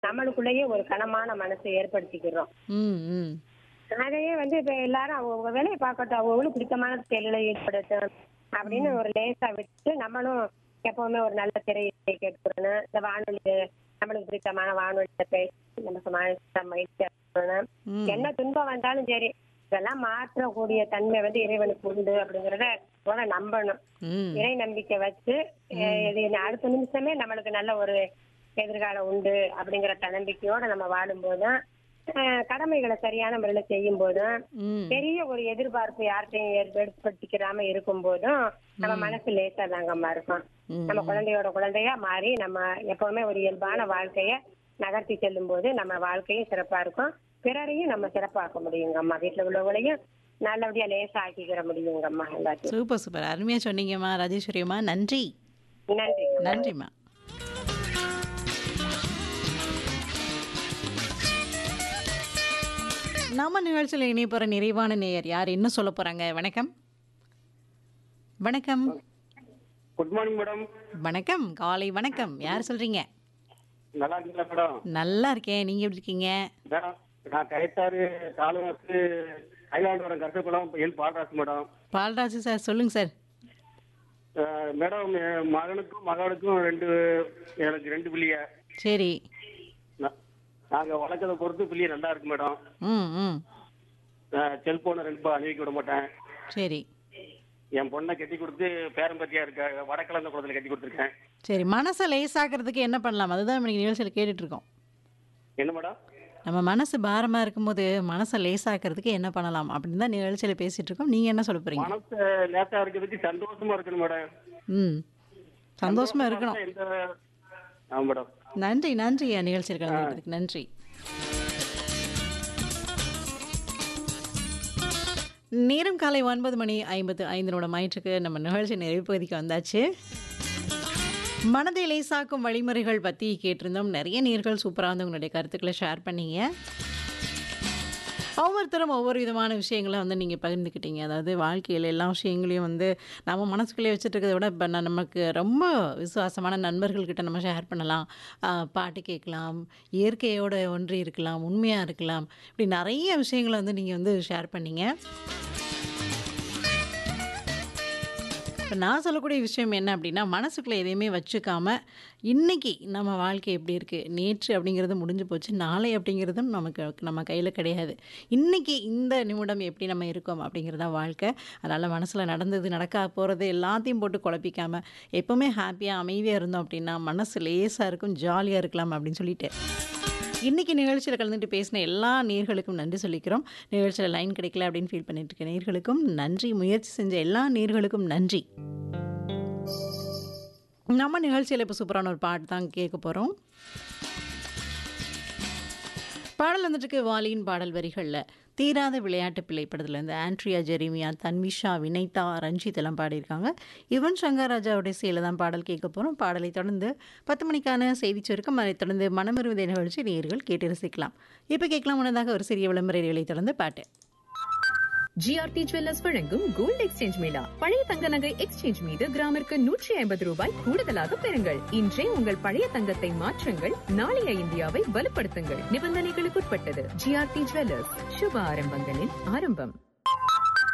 நம்மளுக்குள்ளேயே ஒரு கனமான மனசை ஏற்படுத்திக்கிறோம். ம், ம். அதையே இப்ப எல்லாரும் அவங்க வேலையை பார்க்கட்டும், அவங்களுக்கு பிடித்தமான செயல்களை ஈடுபடுத்தணும் அப்படின்னு ஒரு லேசா விட்டு நம்மளும் எப்பவுமே ஒரு நல்ல திரையை கேட்கணும். இந்த வானொலி நம்மளுக்கு பிடித்தமான வானொலியை பேசி நமக்கு மகிழ்ச்சியா இருக்கணும். ம். என்ன துன்பம் வந்தாலும் சரி, இதெல்லாம் மாற்றக்கூடிய தன்மை இறைவனுக்கு உண்டு அப்படிங்கறத கூட நம்பணும். ம். இறை நம்பிக்கை வச்சு அடுத்த நிமிஷமே நம்மளுக்கு நல்ல ஒரு எதிர்காலம் உண்டு அப்படிங்கிற தன்னம்பிக்கையோட நம்ம வாழும்போதுதான், கடமைகளை சரியான முறையில செய்யும் போதும், ம். பெரிய ஒரு எதிர்பார்ப்பு யார்கிட்டையும் ஏற்படுத்திக்கிறாம இருக்கும் போதும் நம்ம மனசு லேசா தாங்கம்மா இருக்கும். ம். நம்ம குழந்தையோட குழந்தையா மாறி நம்ம எப்பவுமே ஒரு இயல்பான வாழ்க்கைய நகர்த்தி செல்லும் போது நம்ம வாழ்க்கையும் சிறப்பா இருக்கும். பிறரையும் நம்ம சிறப்பாக்க முடியுங்கம்மா. வீட்டுல உள்ளவங்களையும் நல்லபடியா லேசா ஆக்கிக்கிற முடியுங்கம்மா. எல்லாத்தையும் சூப்பர் சூப்பர், அருமையா சொன்னீங்கம்மா ராஜேஸ்வரி அம்மா. நன்றி. நன்றி. நன்றிம்மா. நம்ம நிகழ்ச்சியில் இணைய போற நிறைவான நேயர் யார், என்ன சொல்ல போறாங்க? வணக்கம். வணக்கம். Good morning madam. வணக்கம், காலை வணக்கம். யார் சொல்றீங்க? நல்லா இருக்கீங்களா மேடம்? நல்லா இருக்கேன், நீங்க எப்படி இருக்கீங்க? மேடம், நான் கயத்தாறு தாலுகாக்கு ஐலாண்டோரம் கருத்துக்குளம் என் பால்ராஜ் மேடம். பால்ராஜு சார், சொல்லுங்க சார். மேடம், என் மகனுக்கும் மகளுக்கும் எனக்கு 2 பிள்ளைய. சரி. நாங்க வளர்க்கறத பொறுத்து பிள்ளைய நல்லா இருக்கு மேடம். ம், ம். செல்போனை ரொம்ப அணிவிக்க விட மாட்டேன். சரி என் பொண்ணை கட்டி கொடுத்து பேரம்பத்தியா இருக்க வடக்கலந்த குளத்துல கட்டி கொடுத்துருக்கேன். சரி, மனசை லேசாக்கிறதுக்கு என்ன பண்ணலாம், அதுதான் இன்னைக்கு நிகழ்ச்சியில் கேட்டுட்டு இருக்கோம். என்ன மேடம்? நம்ம மனசு பாரமா இருக்கும்போது மனசை லேசாக்கிறதுக்கு என்ன பண்ணலாம் அப்படின்னு தான் நிகழ்ச்சியில பேசிட்டு இருக்கோம். நீங்க என்ன சொல்ல போறீங்க? மனசு லேசா இருக்கிறதுக்கு சந்தோஷமா இருக்கணும் மேடம். ம், சந்தோஷமா இருக்கணும். ஆமா மேடம். நன்றி நன்றி, நிகழ்ச்சியில் கலந்துக்கிறதுக்கு நன்றி. நேரம் காலை 9:55 ஆயிற்றுக்கு. நம்ம நிகழ்ச்சி நிறைவு பகுதிக்கு வந்தாச்சு. மனதை லேசாக்கும் வழிமுறைகள் பற்றி கேட்டிருந்தோம். நிறைய நேர்கள் சூப்பராக வந்து உங்களுடைய கருத்துக்களை ஷேர் பண்ணீங்க. ஒவ்வொருத்தரும் ஒவ்வொரு விதமான விஷயங்களை வந்து நீங்கள் பகிர்ந்துக்கிட்டீங்க. அதாவது வாழ்க்கையில் எல்லா விஷயங்களையும் வந்து நம்ம மனசுக்குள்ளே வச்சுட்டு இருக்கிறத விட இப்போ நமக்கு ரொம்ப விசுவாசமான நண்பர்கள்கிட்ட நம்ம ஷேர் பண்ணலாம், பாட்டு கேட்கலாம், இயற்கையோடு ஒன்றி இருக்கலாம், உண்மையாக இருக்கலாம், இப்படி நிறைய விஷயங்களை வந்து நீங்கள் வந்து ஷேர் பண்ணீங்க. இப்போ நான் சொல்லக்கூடிய விஷயம் என்ன அப்படின்னா, மனசுக்குள்ளே எதையுமே வச்சுக்காம இன்றைக்கி நம்ம வாழ்க்கை எப்படி இருக்குது, நேற்று அப்படிங்கிறது முடிஞ்சு போச்சு, நாளை அப்படிங்கிறதும் நம்ம கையில் கிடையாது. இன்றைக்கி இந்த நிமிடம் எப்படி நம்ம இருக்கோம் அப்படிங்கிறதா வாழ்க்கை. அதனால் மனசில் நடந்தது நடக்க போகிறது எல்லாத்தையும் போட்டு குழப்பிக்காமல் எப்போவுமே ஹாப்பியாக அமைதியாக இருந்தோம் அப்படின்னா மனசு லேசாக இருக்கும், ஜாலியாக இருக்கலாம் அப்படின்னு சொல்லிட்டு இன்றைக்கி நிகழ்ச்சியில் கலந்துட்டு பேசின எல்லா நேர்களுக்கும் நன்றி சொல்லிக்கிறோம். நிகழ்ச்சியில் லைன் கிடைக்கல அப்படின்னு ஃபீல் பண்ணிட்டு இருக்க நேர்களுக்கும் நன்றி. முயற்சி செஞ்ச எல்லா நேர்களுக்கும் நன்றி. நம்ம நிகழ்ச்சியில் இப்போ சூப்பரான ஒரு பாட்டு தான் கேட்க போகிறோம். பாடல் வந்துட்டுருக்கு வாலியின் பாடல் வரிகளில் தீராத விளையாட்டு பிள்ளை படத்தில் இருந்து ஆண்ட்ரியா, ஜெரிமியா, தன்விஷா, வினைதா, ரஞ்சித் எல்லாம் பாடியிருக்காங்க. யுவன் சங்கர் ராஜாவுடைய சேல தான் பாடல் கேட்க போகிறோம். பாடலை தொடர்ந்து 10 மணிக்கான செய்தி சுருக்கம், அதை தொடர்ந்து மனமருவதை நிகழ்ச்சி நேயர்கள் கேட்டு ரசிக்கலாம். இப்போ கேட்கலாம் முன்னதாக ஒரு சிறிய விளம்பர இடைவெளி தொடர்ந்து பாட்டு. ஜிஆர்டி ஜுவல்லர்ஸ் வழங்கும் கோல்டு எக்ஸ்சேஞ்ச் மேளா. பழைய தங்க நகை எக்ஸ்சேஞ்ச் மீது கிராமிற்கு 150 ரூபாய் கூடுதலாக பெறுங்கள். இன்றே உங்கள் பழைய தங்கத்தை மாற்றுங்கள், நாளைய இந்தியாவை வலுப்படுத்துங்கள். நிபந்தனைகளுக்குட்பட்டது. ஜிஆர்டி ஜுவல்லர்ஸ், சுப ஆரம்பங்களின் ஆரம்பம்.